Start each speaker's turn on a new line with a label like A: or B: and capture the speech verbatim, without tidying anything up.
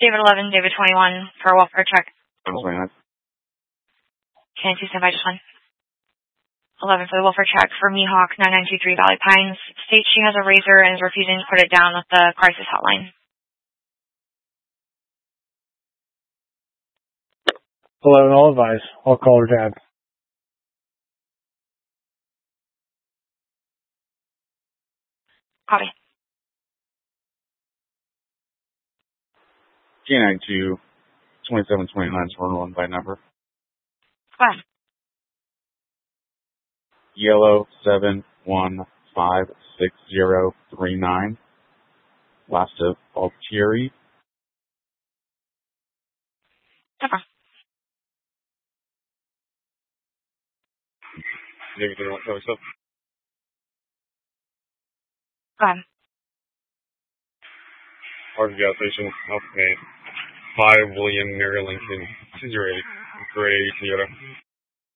A: David eleven, David twenty-one for a welfare check.
B: twenty-nine.
A: Can two stand by just one? eleven for the welfare check for Mihawk nine nine two three Valley Pines. States she has a razor and is refusing to put it down with the crisis hotline.
C: eleven, all advise. I'll call her dad.
A: Copy.
B: G nine two twenty-seven twenty-nine is one by number.
A: Go ahead.
B: Yellow seven one five six zero three nine. Last of Altieri.
A: Okay.
B: David, do you want to tell yourself?
A: Go ahead.
B: Harvey gas station, Alpha five William Mary Lincoln, two zero eight, Gray Toyota.